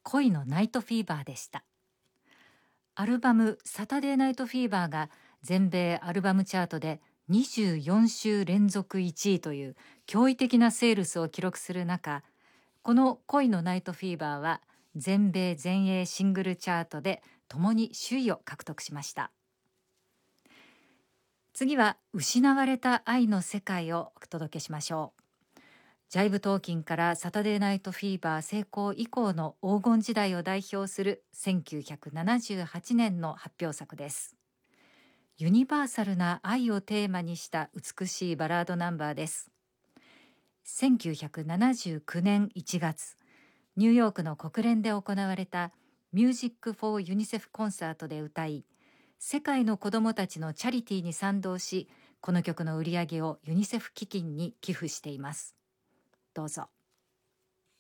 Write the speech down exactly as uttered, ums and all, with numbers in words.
恋のナイトフィーバーでした。アルバムサタデーナイトフィーバーが全米アルバムチャートでにじゅうよん週連続いちいという驚異的なセールスを記録する中、この恋のナイトフィーバーは全米全英シングルチャートで共に首位を獲得しました。次は失われた愛の世界をお届けしましょう。ジャイブトーキンからサタデーナイトフィーバー成功以降の黄金時代を代表するせんきゅうひゃくななじゅうはちねんの発表作です。ユニバーサルな愛をテーマにした美しいバラードナンバーです。せんきゅうひゃくななじゅうきゅうねんいちがつ、ニューヨークの国連で行われたミュージック・フォー・ユニセフコンサートで歌い、世界の子どもたちのチャリティーに賛同し、この曲の売り上げをユニセフ基金に寄付しています。どうぞ。